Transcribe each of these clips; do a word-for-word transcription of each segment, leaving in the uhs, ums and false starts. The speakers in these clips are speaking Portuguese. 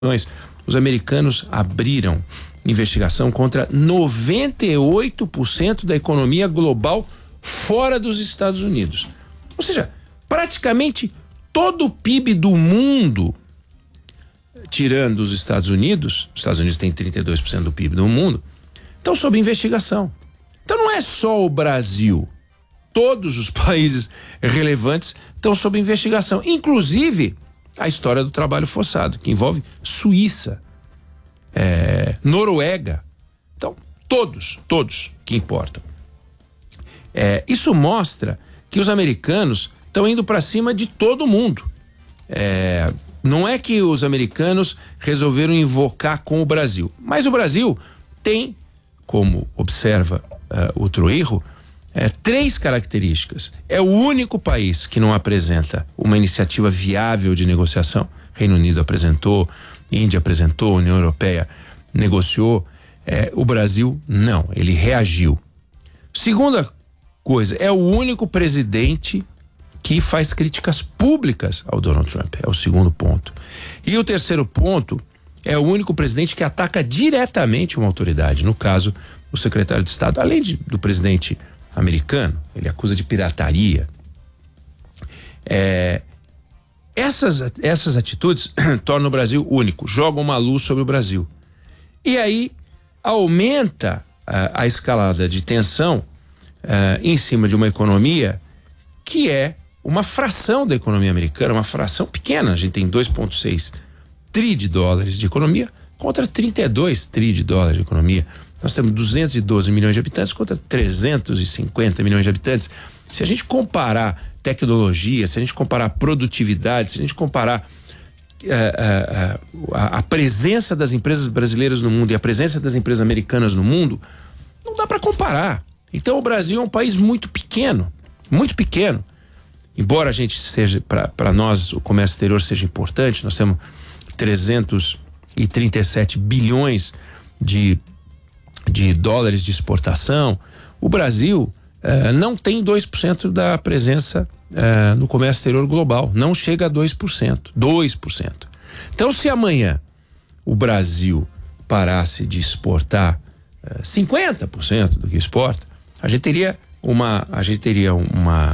os americanos abriram investigação contra noventa e oito por cento da economia global fora dos Estados Unidos. Ou seja, praticamente todo o P I B do mundo, tirando os Estados Unidos, os Estados Unidos têm trinta e dois por cento do P I B do mundo, estão sob investigação. Então não é só o Brasil. Todos os países relevantes estão sob investigação, inclusive a história do trabalho forçado, que envolve Suíça, é, Noruega. Então, todos, todos que importam. É, isso mostra que os americanos estão indo para cima de todo mundo. É, não é que os americanos resolveram invocar com o Brasil, mas o Brasil tem, como observa uh, o Troirro, É, três características. É o único país que não apresenta uma iniciativa viável de negociação. Reino Unido apresentou, Índia apresentou, União Europeia negociou. É, o Brasil não, ele reagiu. Segunda coisa, é o único presidente que faz críticas públicas ao Donald Trump. É o segundo ponto. E o terceiro ponto, é o único presidente que ataca diretamente uma autoridade. No caso, o secretário de Estado, além de, do presidente americano, ele acusa de pirataria. É, essas, essas atitudes tornam o Brasil único, jogam uma luz sobre o Brasil. E aí aumenta a, a escalada de tensão a, em cima de uma economia que é uma fração da economia americana, uma fração pequena. A gente tem dois vírgula seis tri de dólares de economia contra trinta e dois tri de dólares de economia. Nós temos duzentos e doze milhões de habitantes contra trezentos e cinquenta milhões de habitantes. Se a gente comparar tecnologia, se a gente comparar produtividade, se a gente comparar uh, uh, uh, a, a presença das empresas brasileiras no mundo e a presença das empresas americanas no mundo, não dá para comparar. Então o Brasil é um país muito pequeno, muito pequeno. Embora a gente seja, para nós, o comércio exterior seja importante, nós temos trezentos e trinta e sete bilhões de de dólares de exportação. O Brasil eh, não tem dois por cento da presença eh, no comércio exterior global, não chega a dois por cento, dois por cento. Então, se amanhã o Brasil parasse de exportar eh, cinquenta por cento do que exporta, a gente teria uma a gente teria uma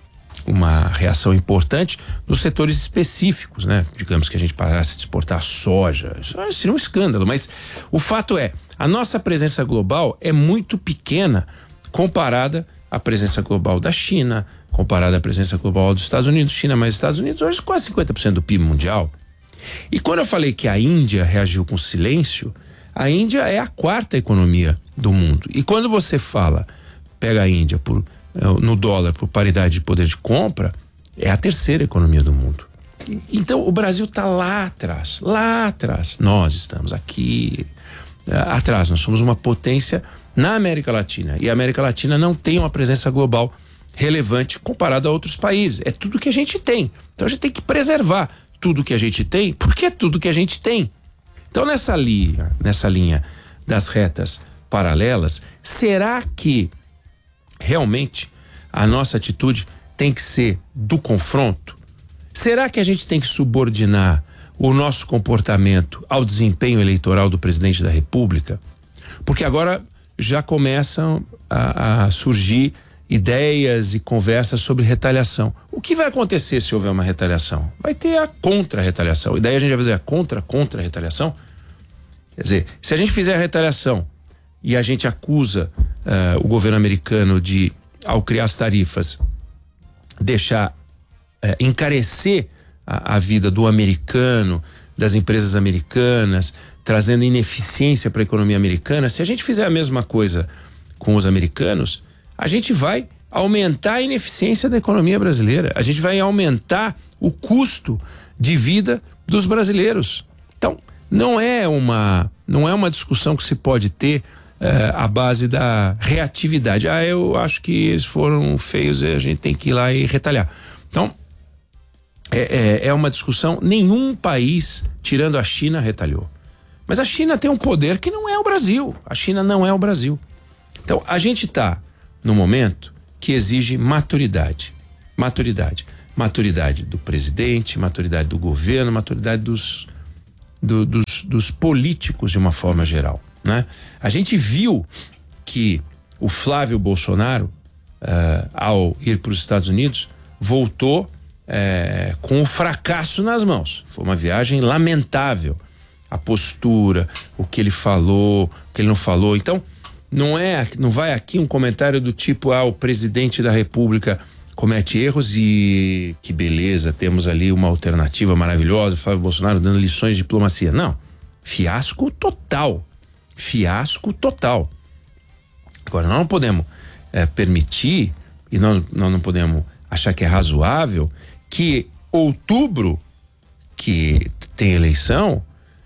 uma reação importante nos setores específicos, né? Digamos que a gente parasse de exportar soja, isso seria um escândalo, mas o fato é, a nossa presença global é muito pequena comparada à presença global da China, comparada à presença global dos Estados Unidos. China mais Estados Unidos, hoje quase cinquenta por cento do P I B mundial. E quando eu falei que a Índia reagiu com silêncio, a Índia é a quarta economia do mundo. E quando você fala, pega a Índia por no dólar por paridade de poder de compra, é a terceira economia do mundo. Então o Brasil está lá atrás, lá atrás. Nós estamos aqui uh, atrás, nós somos uma potência na América Latina, e a América Latina não tem uma presença global relevante comparada a outros países. É tudo que a gente tem. Então a gente tem que preservar tudo que a gente tem, porque é tudo que a gente tem. Então nessa linha, nessa linha das retas paralelas, será que realmente a nossa atitude tem que ser do confronto? Será que a gente tem que subordinar o nosso comportamento ao desempenho eleitoral do presidente da República? Porque agora já começam a, a surgir ideias e conversas sobre retaliação. O que vai acontecer se houver uma retaliação? Vai ter a contra-retaliação. E daí a gente vai fazer a contra-contra-retaliação? Quer dizer, se a gente fizer a retaliação e a gente acusa uh, o governo americano de, ao criar as tarifas, deixar, uh, encarecer a, a vida do americano, das empresas americanas, trazendo ineficiência para a economia americana, se a gente fizer a mesma coisa com os americanos, a gente vai aumentar a ineficiência da economia brasileira, a gente vai aumentar o custo de vida dos brasileiros. Então, não é uma, não é uma discussão que se pode ter Uh, a base da reatividade. Ah, eu acho que eles foram feios e a gente tem que ir lá e retalhar. Então, é, é, é uma discussão, nenhum país, tirando a China, retalhou. Mas a China tem um poder que não é o Brasil. A China não é o Brasil. Então, a gente está no momento que exige maturidade. Maturidade. Maturidade do presidente, maturidade do governo, maturidade dos do, dos, dos políticos de uma forma geral, né? A gente viu que o Flávio Bolsonaro, uh, ao ir para os Estados Unidos, voltou uh, com o fracasso nas mãos. Foi uma viagem lamentável. A postura, o que ele falou, o que ele não falou. Então, não é, não vai aqui um comentário do tipo, ah, o presidente da República comete erros e que beleza, temos ali uma alternativa maravilhosa, Flávio Bolsonaro dando lições de diplomacia. Não, fiasco total, fiasco total. Agora, nós não podemos é, permitir e nós, nós não podemos achar que é razoável que outubro, que tem eleição,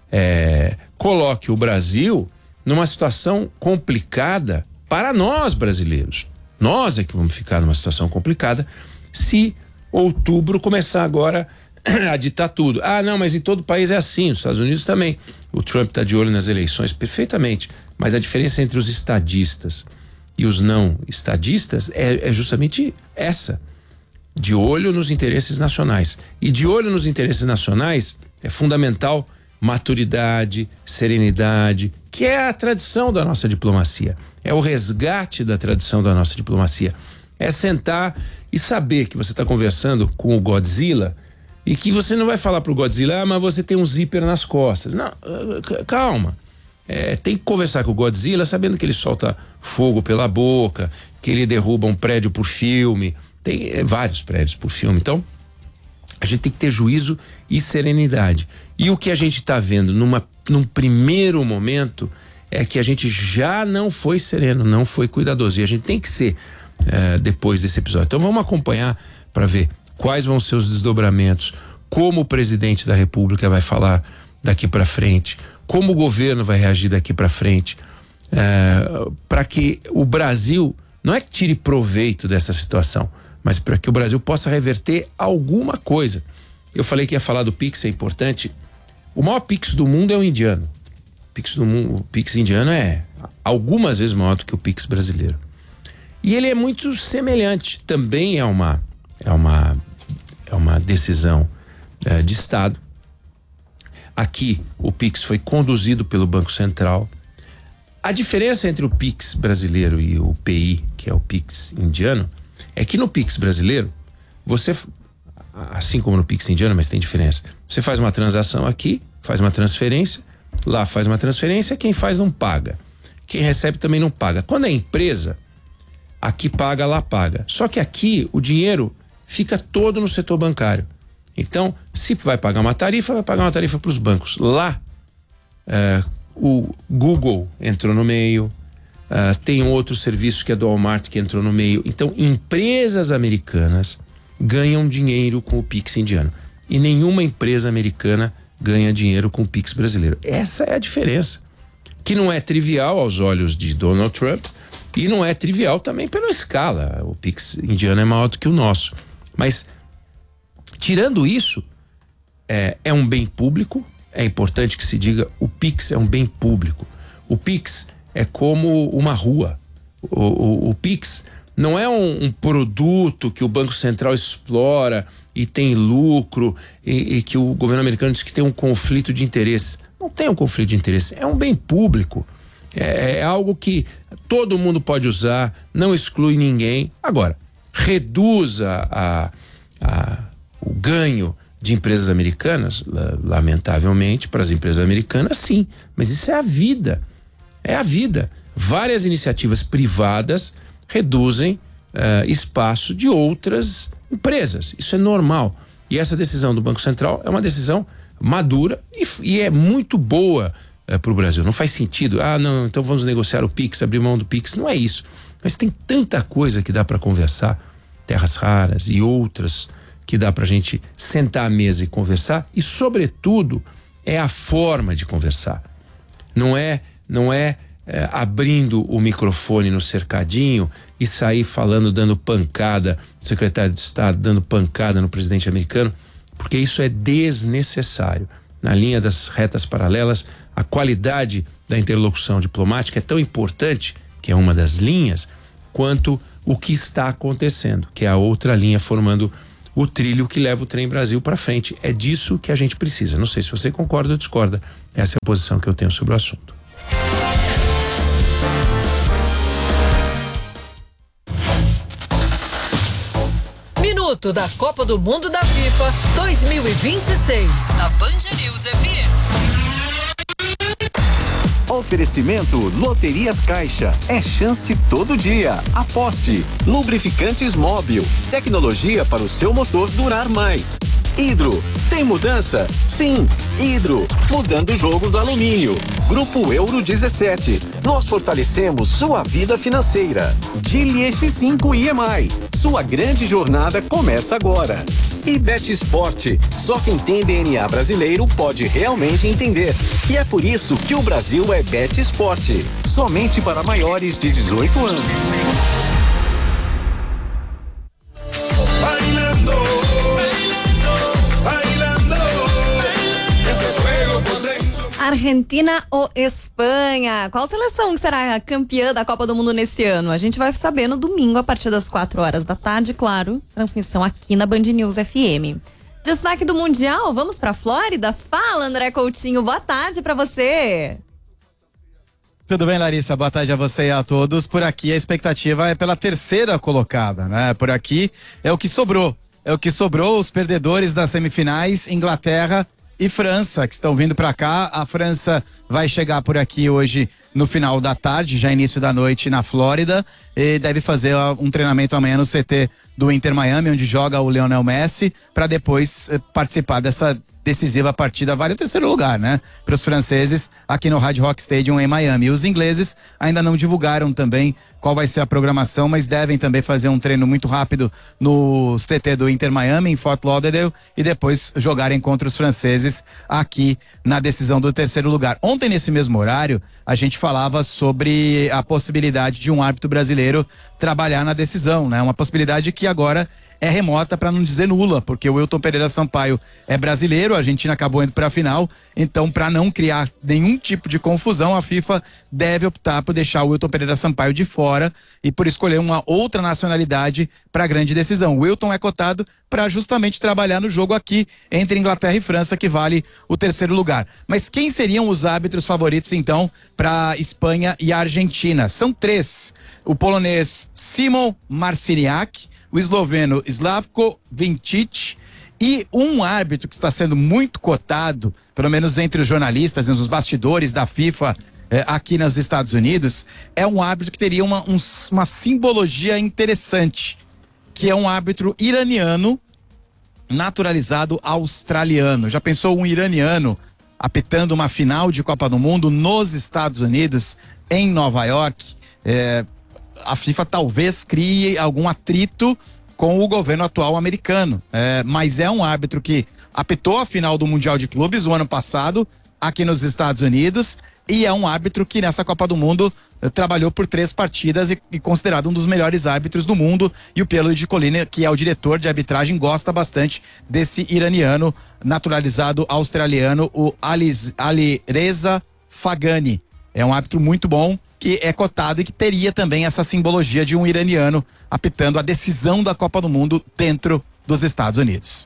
é, coloque o Brasil numa situação complicada para nós brasileiros. Nós é que vamos ficar numa situação complicada se outubro começar agora a ditar tudo. Ah, não, mas em todo país é assim, nos Estados Unidos também. O Trump está de olho nas eleições perfeitamente, mas a diferença entre os estadistas e os não estadistas é, é justamente essa, de olho nos interesses nacionais. E de olho nos interesses nacionais é fundamental maturidade, serenidade, que é a tradição da nossa diplomacia, é o resgate da tradição da nossa diplomacia, é sentar e saber que você está conversando com o Godzilla e que você não vai falar pro Godzilla, ah, mas você tem um zíper nas costas. Não, calma, é, tem que conversar com o Godzilla sabendo que ele solta fogo pela boca, que ele derruba um prédio por filme, tem é, vários prédios por filme, então a gente tem que ter juízo e serenidade. E o que a gente está vendo numa, num primeiro momento é que a gente já não foi sereno, não foi cuidadoso. E a gente tem que ser é, depois desse episódio. Então vamos acompanhar para ver quais vão ser os desdobramentos, como o presidente da República vai falar daqui para frente, como o governo vai reagir daqui para frente, é, para que o Brasil não é que tire proveito dessa situação, mas para que o Brasil possa reverter alguma coisa. Eu falei que ia falar do Pix, é importante. O maior Pix do mundo é o indiano. O Pix do mundo, o Pix indiano é algumas vezes maior do que o Pix brasileiro. E ele é muito semelhante. Também é uma é uma é uma decisão é, de Estado. Aqui o Pix foi conduzido pelo Banco Central. A diferença entre o Pix brasileiro e o P I, que é o Pix indiano, é que no Pix brasileiro, você, assim como no Pix indiano, mas tem diferença, você faz uma transação aqui, faz uma transferência, lá faz uma transferência, quem faz não paga, quem recebe também não paga. Quando é empresa, aqui paga, lá paga. Só que aqui o dinheiro fica todo no setor bancário. Então, se vai pagar uma tarifa, vai pagar uma tarifa para os bancos. Lá, é, o Google entrou no meio, Uh, tem outro serviço que é do Walmart que entrou no meio. Então, empresas americanas ganham dinheiro com o Pix indiano e nenhuma empresa americana ganha dinheiro com o Pix brasileiro. Essa é a diferença, que não é trivial aos olhos de Donald Trump e não é trivial também pela escala. O Pix indiano é maior do que o nosso, mas tirando isso, é, é um bem público. É importante que se diga, o Pix é um bem público. O Pix é como uma rua. O, o, o Pix não é um, um produto que o Banco Central explora e tem lucro e, e que o governo americano diz que tem um conflito de interesse. Não tem um conflito de interesse, é um bem público. É, é algo que todo mundo pode usar, não exclui ninguém. Agora, reduza a, a, o ganho de empresas americanas, lamentavelmente, para as empresas americanas, sim, mas isso é a vida. É a vida. Várias iniciativas privadas reduzem uh, espaço de outras empresas. Isso é normal. E essa decisão do Banco Central é uma decisão madura e, e é muito boa uh, para o Brasil. Não faz sentido. Ah, não, então vamos negociar o Pix, abrir mão do Pix. Não é isso. Mas tem tanta coisa que dá para conversar, terras raras e outras que dá para a gente sentar à mesa e conversar. E, sobretudo, é a forma de conversar. Não é Não é, é abrindo o microfone no cercadinho e sair falando, dando pancada, o secretário de Estado dando pancada no presidente americano, porque isso é desnecessário. Na linha das retas paralelas, a qualidade da interlocução diplomática é tão importante, que é uma das linhas, quanto o que está acontecendo, que é a outra linha formando o trilho que leva o Trem Brasil para frente. É disso que a gente precisa. Não sei se você concorda ou discorda. Essa é a posição que eu tenho sobre o assunto. Minuto da Copa do Mundo da FIFA dois mil e vinte e seis. Na Band News F M. Oferecimento Loterias Caixa. É chance todo dia. Aposte. Lubrificantes Móbil. Tecnologia para o seu motor durar mais. Hidro. Tem mudança? Sim. Hidro. Mudando o jogo do alumínio. Grupo Euro dezessete. Nós fortalecemos sua vida financeira. Gili X cinco I M I. Sua grande jornada começa agora. E Bet Esporte. Só quem tem D N A brasileiro pode realmente entender. E é por isso que o Brasil é Bet Esporte. Somente para maiores de dezoito anos. Argentina ou Espanha? Qual seleção que será a campeã da Copa do Mundo nesse ano? A gente vai saber no domingo a partir das quatro horas da tarde, claro. Transmissão aqui na Band News F M. Destaque do Mundial, vamos pra Flórida? Fala, André Coutinho, boa tarde pra você. Tudo bem, Larissa? Boa tarde a você e a todos. Por aqui a expectativa é pela terceira colocada, né? Por aqui é o que sobrou. É o que sobrou, os perdedores das semifinais, Inglaterra e França, que estão vindo para cá. A França vai chegar por aqui hoje no final da tarde, já início da noite na Flórida, e deve fazer um treinamento amanhã no C T do Inter Miami, onde joga o Lionel Messi, para depois eh, participar dessa decisiva partida, vale o terceiro lugar, né? Para os franceses aqui no Hard Rock Stadium em Miami. E os ingleses ainda não divulgaram também qual vai ser a programação, mas devem também fazer um treino muito rápido no C T do Inter Miami, em Fort Lauderdale, e depois jogarem contra os franceses aqui na decisão do terceiro lugar. Ontem, nesse mesmo horário, a gente falava sobre a possibilidade de um árbitro brasileiro trabalhar na decisão, né? Uma possibilidade que agora é remota, para não dizer nula, porque o Wilton Pereira Sampaio é brasileiro, a Argentina acabou indo para a final, então para não criar nenhum tipo de confusão, a FIFA deve optar por deixar o Wilton Pereira Sampaio de fora e por escolher uma outra nacionalidade para a grande decisão. O Wilton é cotado para justamente trabalhar no jogo aqui entre Inglaterra e França, que vale o terceiro lugar. Mas quem seriam os árbitros favoritos então para Espanha e Argentina? São três: o polonês Simon Marciniak, o esloveno Slavko Vinčić e um árbitro que está sendo muito cotado, pelo menos entre os jornalistas, nos bastidores da FIFA eh, aqui nos Estados Unidos, é um árbitro que teria uma, um, uma simbologia interessante, que é um árbitro iraniano naturalizado australiano. Já pensou um iraniano apitando uma final de Copa do Mundo nos Estados Unidos, em Nova York? É, a FIFA talvez crie algum atrito com o governo atual americano, é, mas é um árbitro que apitou a final do Mundial de Clubes o ano passado aqui nos Estados Unidos, e é um árbitro que nessa Copa do Mundo eh, trabalhou por três partidas e, e considerado um dos melhores árbitros do mundo. E o Piero de Colina, que é o diretor de arbitragem, gosta bastante desse iraniano naturalizado australiano, o Ali, Ali Reza Fagani. É um árbitro muito bom, que é cotado e que teria também essa simbologia de um iraniano apitando a decisão da Copa do Mundo dentro dos Estados Unidos.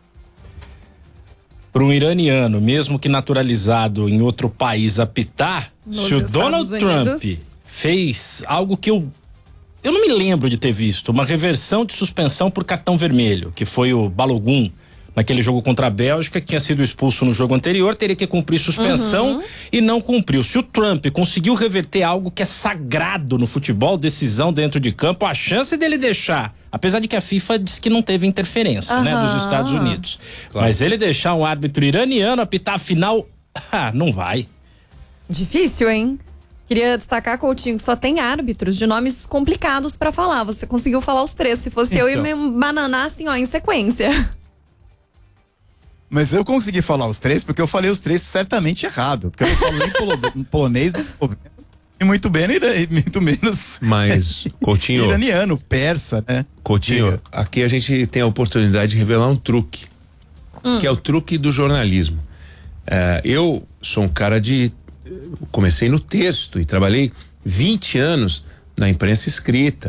Para um iraniano, mesmo que naturalizado em outro país, apitar, nos se o Donald Trump fez algo que eu eu não me lembro de ter visto, uma reversão de suspensão por cartão vermelho, que foi o Balogun naquele jogo contra a Bélgica, que tinha sido expulso no jogo anterior, teria que cumprir suspensão uhum. e não cumpriu. Se o Trump conseguiu reverter algo que é sagrado no futebol, decisão dentro de campo, a chance dele deixar, apesar de que a FIFA diz que não teve interferência, uhum. né, dos Estados Unidos. Claro. Mas ele deixar um árbitro iraniano apitar a final, ah, não vai. Difícil, hein? Queria destacar, Coutinho, que só tem árbitros de nomes complicados pra falar. Você conseguiu falar os três. Se fosse então. eu, ia me bananar assim, ó, em sequência. Mas eu consegui falar os três porque eu falei os três certamente errado. Porque eu não falo nem polo, polonês, e muito bem, e muito menos. Mas, Coutinho. iraniano, persa, né? Coutinho, Diga. Aqui a gente tem a oportunidade de revelar um truque, hum. que é o truque do jornalismo. É, eu sou um cara de. Comecei no texto e trabalhei vinte anos na imprensa escrita.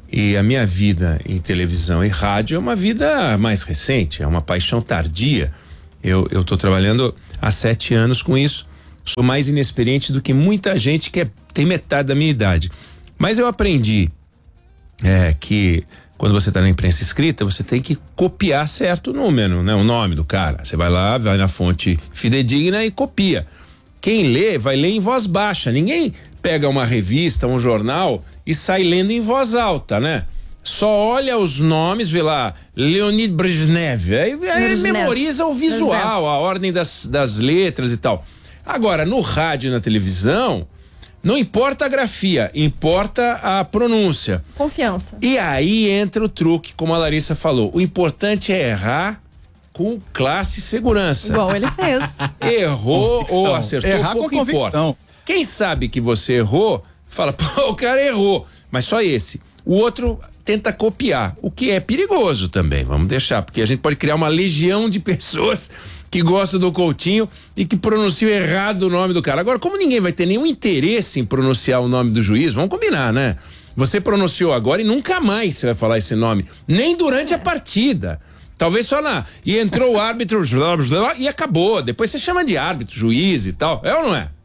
E a minha vida em televisão e rádio é uma vida mais recente, é uma paixão tardia. Eu eu tô trabalhando há sete anos com isso. Sou mais inexperiente do que muita gente que é, tem metade da minha idade. Mas eu aprendi é, que quando você está na imprensa escrita, você tem que copiar certo número, né? O nome do cara. Você vai lá, vai na fonte fidedigna e copia. Quem lê, vai ler em voz baixa. Ninguém pega uma revista, um jornal e sai lendo em voz alta, né? Só olha os nomes, vê lá, Leonid Brezhnev, aí, aí memoriza o visual, a ordem das, das letras e tal. Agora, no rádio e na televisão, não importa a grafia, importa a pronúncia. Confiança. E aí entra o truque, como a Larissa falou. O importante é errar com classe e segurança. Igual ele fez. Errou convicção. Ou acertou, errar pouco com convicção. importa. Quem sabe que você errou, fala, pô, o cara errou. Mas só esse. O outro tenta copiar, o que é perigoso também, vamos deixar, porque a gente pode criar uma legião de pessoas que gostam do Coutinho e que pronunciam errado o nome do cara. Agora, como ninguém vai ter nenhum interesse em pronunciar o nome do juiz, vamos combinar, né? Você pronunciou agora e nunca mais você vai falar esse nome, nem durante a partida. Talvez só na... E entrou o árbitro e acabou. Depois você chama de árbitro, juiz e tal. É ou não é?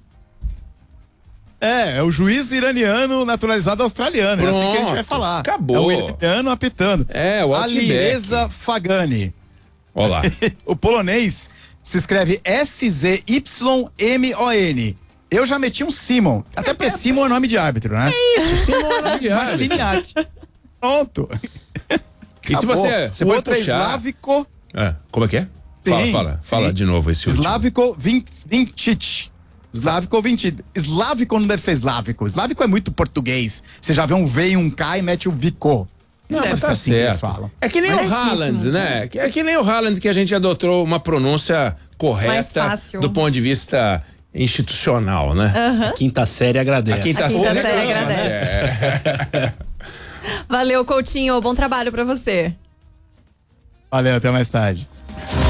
É, é o juiz iraniano naturalizado australiano. Pronto, é assim que a gente vai falar. Acabou. É o iraniano apitando. É, o Outback. Alireza Fagani. Olá. O polonês se escreve S Z Y M O N. Eu já meti um Simon. Até porque Simon é nome de árbitro, né? É isso, Simon é nome de árbitro. Marciniak. Pronto. E se você, você o pode outro puxar... é Slavko. É, como é que é? Fala, Sim, fala, sim. fala de novo esse último. Slavko Vincic. Slavko Vincic. Slavko não deve ser Slavko. Slavko é muito português. Você já vê um V e um K e mete o Vico. Não, Não, deve mas ser tá assim que eles certo. falam. É que nem Mas o é Haaland, difícil, né? É que nem o Haaland que a gente adotou uma pronúncia Mais correta fácil. do ponto de vista institucional, né? A quinta série agradece. A quinta, A quinta série, série agradece. agradece. É. Valeu, Coutinho. Bom trabalho pra você. Valeu, até mais tarde.